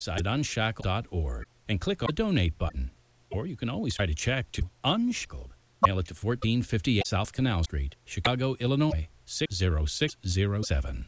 at unshackled.org and click on the donate button. Or you can always write a check to Unshackled. Mail it to 1458 South Canal Street, Chicago, Illinois, 60607.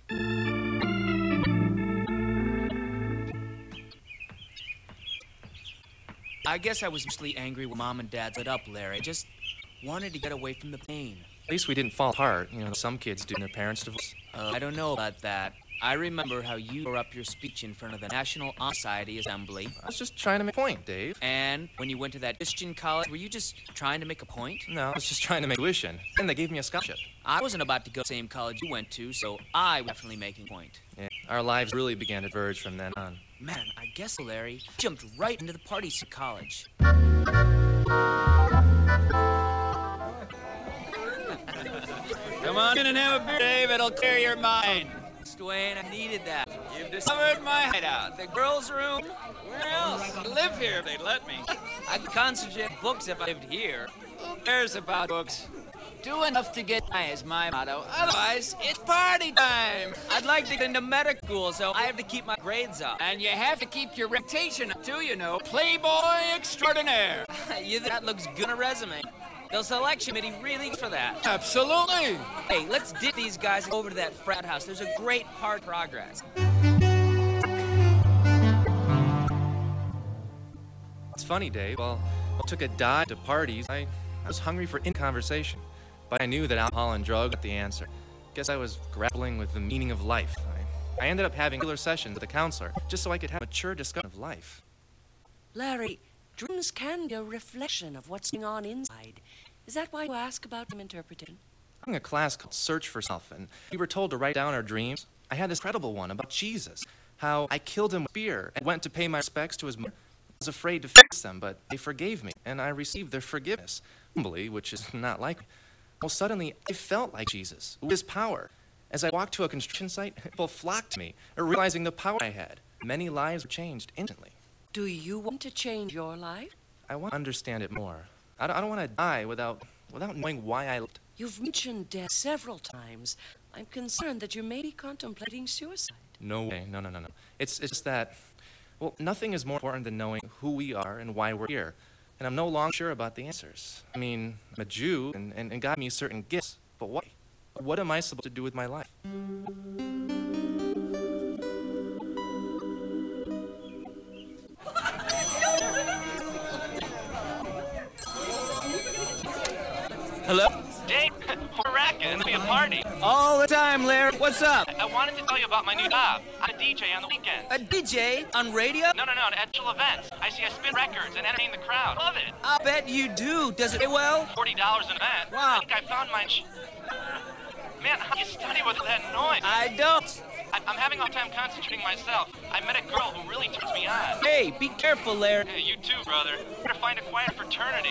I guess I was mostly angry when Mom and Dad set up, Larry. I just wanted to get away from the pain. At least we didn't fall apart. You know, some kids do when their parents divorce. I don't know about that. I remember how you tore up your speech in front of the National Honor Society Assembly. I was just trying to make a point, Dave. And when you went to that Christian college, were you just trying to make a point? No, I was just trying to make tuition. And they gave me a scholarship. I wasn't about to go to the same college you went to, so I was definitely making a point. Yeah, our lives really began to diverge from then on. Man, I guess, Larry, jumped right into the parties at college. Come on in and have a beer, Dave. It'll clear your mind. Dwayne, I needed that. You've discovered my hideout. The girls' room? Where else? I'd live here if they'd let me. I could concentrate on books if I lived here. Who cares about books? Do enough to get by is my motto. Otherwise, it's party time. I'd like to get into medical school, so I have to keep my grades up. And you have to keep your reputation up, too, you know. Playboy extraordinaire. You think that looks good on a resume? The selection committee really for that. Absolutely. Hey, let's dip these guys over to that frat house. There's a great part of progress. It's funny, Dave. Well, I took a dive to parties. I was hungry for conversation. But I knew that alcohol and drugs were the answer. Guess I was grappling with the meaning of life. I ended up having regular sessions with a counselor just so I could have a mature discussion of life. Larry, dreams can be a reflection of what's going on inside. Is that why you ask about them interpreting? I'm in a class called Search for Self, and we were told to write down our dreams. I had this incredible one about Jesus, how I killed him with fear and went to pay my respects to his mother. I was afraid to face them, but they forgave me, and I received their forgiveness, humbly, which is not like me. Well, suddenly, I felt like Jesus, with his power. As I walked to a construction site, people flocked to me, realizing the power I had. Many lives were changed instantly. Do you want to change your life? I want to understand it more. I don't want to die without knowing why I lived. You've mentioned death several times. I'm concerned that you may be contemplating suicide. No way. No. It's just that, well, nothing is more important than knowing who we are and why we're here. And I'm no longer sure about the answers. I mean, I'm a Jew, and God gave me certain gifts, but why? What am I supposed to do with my life? Hello? Dave, we're racking. It'll be a party. All the time, Larry. What's up? I wanted to tell you about my new job. I'm a DJ on the weekend. A DJ on radio? No, at actual events. I spin records and entertain the crowd. Love it. I'll bet you do. Does it pay well? $40 an event. Wow. I think I found mine. Man, how do you study with that noise? I don't. I'm having a hard time concentrating myself. I met a girl who really turns me on. Hey, be careful, Larry. Hey, you too, brother. Better find a quiet fraternity.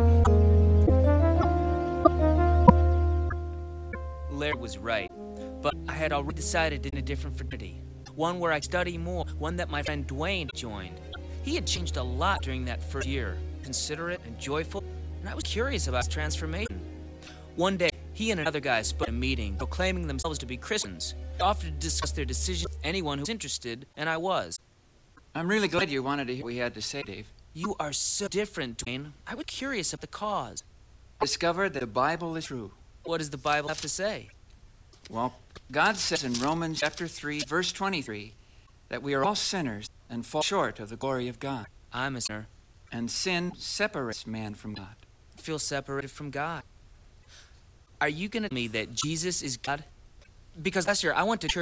Larry was right, but I had already decided in a different fraternity. One where I study more, one that my friend Dwayne joined. He had changed a lot during that first year, considerate and joyful, and I was curious about his transformation. One day, he and another guy spoke at a meeting, proclaiming themselves to be Christians. They offered to discuss their decision with anyone who was interested, and I was. I'm really glad you wanted to hear what we had to say, Dave. You are so different, Dwayne. I was curious of the cause. Discovered that the Bible is true. What does the Bible have to say? Well, God says in Romans chapter 3, verse 23, that we are all sinners and fall short of the glory of God. I'm a sinner. And sin separates man from God. I feel separated from God. Are you going to tell me that Jesus is God? Because last year I went to church